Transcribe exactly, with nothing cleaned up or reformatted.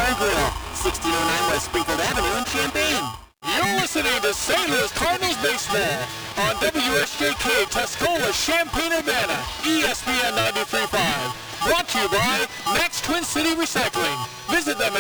Bar and Grill, sixteen oh nine West Springfield Avenue in Champaign. You're listening to Saint Louis Cardinals Baseball on W S J K Tuscola, Champaign-Urbana, E S P N ninety-three point five. Brought to you by Max Twin City Recycling. Visit them